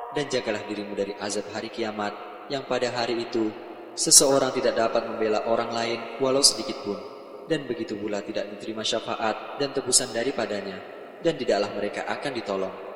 Dan jagalah dirimu dari azab hari kiamat, yang pada hari itu seseorang tidak dapat membela orang lain walau sedikit pun, dan begitu pula tidak diterima syafaat dan tebusan daripadanya, dan tidaklah mereka akan ditolong.